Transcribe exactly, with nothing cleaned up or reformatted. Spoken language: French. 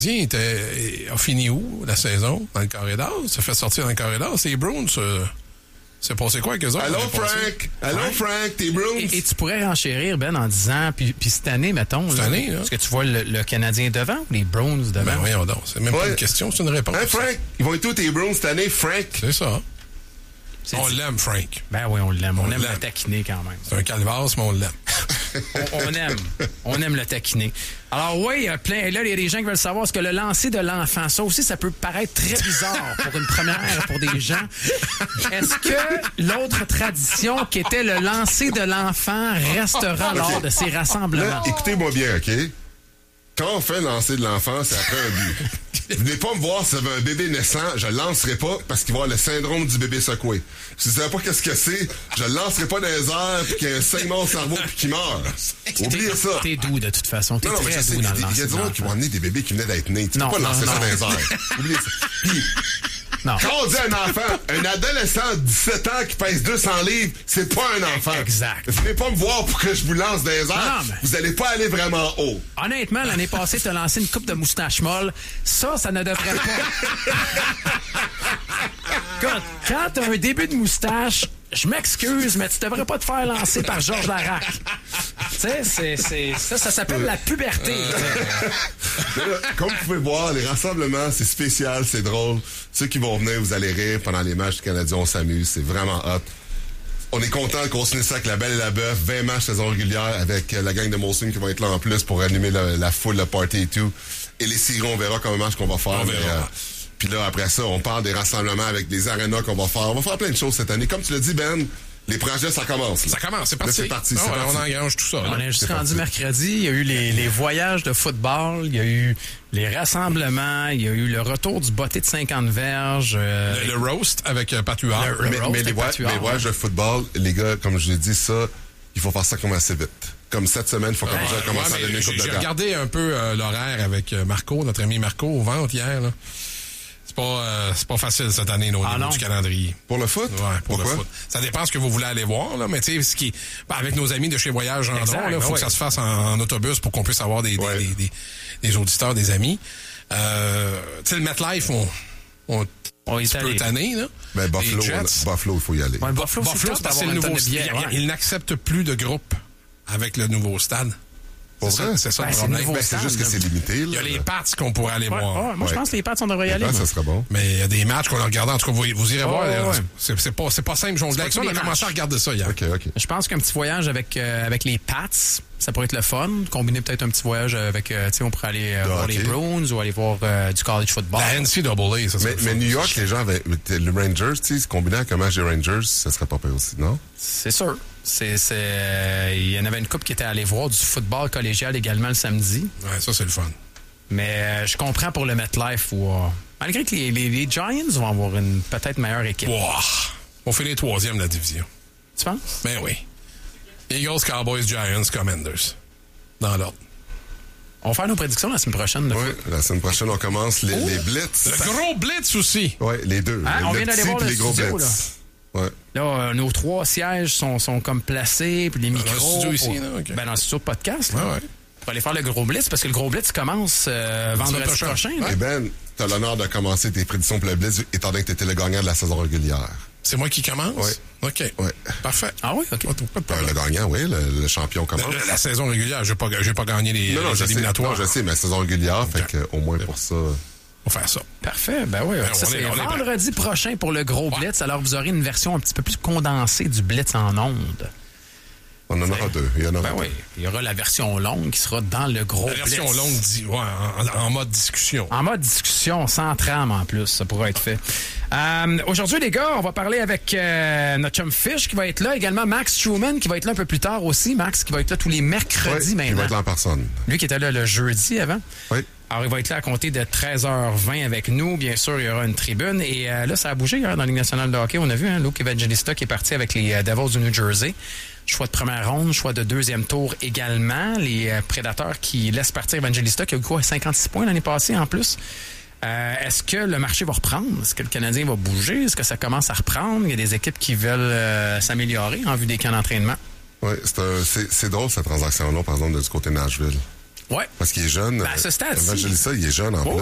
Canadien était, a fini où, la saison? Dans le corridor? Se fait sortir dans le corridor? C'est les Bruins, ça. C'est passé quoi avec eux autres? Allô, Frank! Allô, Ouais. Frank, t'es Bruins? Et, et tu pourrais renchérir, Ben, en disant, puis, puis cette année, mettons, Cette là, année, là. est-ce que tu vois le, le Canadien devant ou les Browns devant? Ben voyons donc, c'est même Ouais. pas une question, c'est une réponse. Hein, Frank? Ils vont être où tes Bruins cette année, Frank? C'est ça. C'est On dit. l'aime, Frank. Ben oui, on l'aime. On, On aime l'aime. le taquiner quand même. C'est un calvasse, mais on l'aime. On, on aime. On aime le taquiner. Alors oui, il y a plein. Là, il y a des gens qui veulent savoir ce que le lancer de l'enfant. Ça aussi, ça peut paraître très bizarre pour une première, pour des gens. Est-ce que l'autre tradition qui était le lancer de l'enfant restera lors de ces rassemblements? Là, écoutez-moi bien, OK? Quand on fait lancer de l'enfant, c'est après un but. Venez pas me voir si vous avez un bébé naissant, je le lancerai pas parce qu'il va avoir le syndrome du bébé secoué. Si vous savez pas qu'est-ce que c'est, je le lancerai pas dans les airs puis qu'il y a un segment au cerveau puis qu'il meurt. Oubliez ça. T'es doux de toute façon. T'es Non, non, mais je très sais, doux il y dans a le des- il y lancer a de des gens qui vont l'enfant. amener des bébés qui venaient d'être nés. Tu Non, peux pas non, lancer non. ça dans les airs. Oubliez ça. Puis, Non. quand on dit un enfant, un adolescent de dix-sept ans qui pèse deux cents livres, c'est pas un enfant. Exact. Venez pas me voir pour que je vous lance dans les airs. Non, mais- Vous allez pas aller vraiment haut. Honnêtement, l'année passée, t'as lancé une coupe de moustache molle. Ça, ça ne devrait pas. Écoute, quand t'as un début de moustache, je m'excuse, mais tu devrais pas te faire lancer par Georges Larac. Tu sais, c'est, c'est, ça, ça s'appelle la puberté. Mais là, comme vous pouvez voir, les rassemblements, c'est spécial, c'est drôle. Ceux qui vont venir, vous allez rire. Pendant les matchs du Canadien, on s'amuse. C'est vraiment hot. On est content de continuer ça avec la Belle et la Bœuf. vingt matchs saison régulière avec euh, la gang de Molson qui va être là en plus pour animer la, la foule, le party et tout. Et les Sirons, on verra combien de matchs qu'on va faire. On verra. mais, euh, Puis là, après ça, on parle des rassemblements avec des arénas qu'on va faire. On va faire plein de choses cette année. Comme tu l'as dit, Ben, les projets, ça commence. là. Ça commence, c'est parti. Là, c'est parti, Ah c'est ouais, parti. on engrange tout ça. On là. est juste c'est rendu parti. mercredi. Il y a eu les, les voyages de football. Il y a eu les rassemblements. Il y a eu le retour du botté de cinquante verges. euh, Le, le roast avec euh, Pat Huard. Le- Mais, roast mais les, avec voy- Patuard, les voyages ouais. de football, les gars, comme je l'ai dit, ça, il faut faire ça comme assez vite. Comme cette semaine, il faut Ouais, commencer, commencer ouais, à mais donner une coupe j'ai de j'ai gars. regardé un peu euh, l'horaire avec euh, Marco, notre ami Marco, au ventre hier. Là. C'est pas, euh, c'est pas facile cette année, au Ah, niveau non. du calendrier. Pour le foot? Ouais, pour Pourquoi? le foot. Ça dépend ce que vous voulez aller voir, là, mais tu sais, ce qui, ben, avec nos amis de chez Voyage Gendron, Exact, il faut ouais. que ça se fasse en, en autobus pour qu'on puisse avoir des, des, Ouais. des, des, des auditeurs, des amis. Euh, tu sais, le MetLife, on, on, On un est petit peu allé. tanné, là. Ben, Buffalo, Les Jets. on a- Buffalo, il faut y aller. Ouais, Buffalo, Buffalo, c'est c'est parce que top c'est le d'avoir nouveau une tonne de stade. billets, ouais. Il n'accepte plus de groupes avec le nouveau stade. Pour C'est vrai? ça, c'est ça Ben, le c'est problème. nouveau Ben, c'est stade, juste que là. c'est limité. Il y a les Pats qu'on pourrait aller Ouais, voir. ouais, moi, je Ouais. pense que les Pats, on devrait y aller. Ben, moi. ça serait bon. Mais il y a des matchs qu'on a regardés. En tout cas, vous, vous irez voir. ouais, là. ouais. C'est, c'est pas, c'est pas simple, jongler avec C'est ça. pas On a tous les commencé matchs. à regarder ça hier. OK, OK. Je pense qu'un petit voyage avec, euh, avec les Pats, ça pourrait être le fun. Combiner peut-être un petit voyage avec, euh, tu sais, on pourrait aller euh, De voir hockey. les Bruins ou aller voir euh, du college football. La N C A A, ça serait Mais, le mais fun. New York, les gens avaient. Le Rangers, tu sais, se combiner avec un match des Rangers, ça serait pas pire aussi, non? C'est sûr. C'est, c'est, euh, il y en avait une couple qui était allée voir du football collégial également le samedi. Ouais, ça, c'est le fun. Mais euh, je comprends pour le MetLife où, euh, malgré que les, les, les Giants vont avoir une peut-être meilleure équipe. Wow. On fait les troisièmes de la division. Tu penses? Ben oui. Eagles, Cowboys, Giants, Commanders. Dans l'ordre. On va faire nos prédictions la semaine prochaine. de Oui, foot. la semaine prochaine, on commence les, les Blitz. Le gros blitz aussi. Oui, les deux. Hein, le on le vient d'aller petit voir puis le les gros studio, Blitz. Ouais. Là, euh, nos trois sièges sont, sont comme placés, puis les micros. studio ici, pour- là, ok. Ben, dans le studio de podcast. là. Ouais, ouais. Pour aller faire le gros blitz, parce que le gros blitz commence euh, vendredi prochain. prochain. là. Et Ben, t'as l'honneur de commencer tes prédictions pour le Blitz, étant donné que t'étais le gagnant de la saison régulière. C'est moi qui commence? Ouais. OK. Ouais. Parfait. Ah oui, OK. Pas de- pas de Euh, problème. le gagnant, oui, le, le champion commence. La, la saison régulière, je n'ai pas, j'ai pas gagné les, non, non, les je sais, éliminatoires. non, je sais, mais saison régulière, fait que, au moins pour ça. On va faire ça. Parfait. Ben oui, Ben, ça, on est- c'est on est vendredi prochain pour le gros blitz. Alors, vous aurez une version un petit peu plus condensée du blitz en ondes. On en aura deux. Il y en aura Ben deux. oui. Il y aura la version longue qui sera dans le gros La version blitz. longue, dit, ouais, en, en mode discussion. En mode discussion, sans trame en plus, ça pourra être fait. Euh, aujourd'hui, les gars, on va parler avec euh, notre chum Fish qui va être là, également Max Truman qui va être là un peu plus tard aussi. Max qui va être là tous les mercredis Ouais, il va maintenant. être là en personne. Lui qui était là le jeudi avant. Oui. Alors, il va être là à compter de treize heures vingt avec nous. Bien sûr, il y aura une tribune. Et euh, là, ça a bougé hier dans la Ligue nationale de hockey. On a vu, hein, Luke Evangelista qui est parti avec les euh, Devils du New Jersey. Choix de première ronde, choix de deuxième tour également. Les euh, Prédateurs qui laissent partir Evangelista, qui a eu quoi, cinquante-six points l'année passée en plus. Euh, est-ce que le marché va reprendre? Est-ce que le Canadien va bouger? Est-ce que ça commence à reprendre? Il y a des équipes qui veulent euh, s'améliorer en vue des camps d'entraînement. Oui, c'est, un- c'est, c'est drôle cette transaction-là, par exemple, de du côté de Nashville. Ouais. Parce qu'il est jeune. Ben, à ce stade-ci. Evangelista, il est jeune en Oh, plus.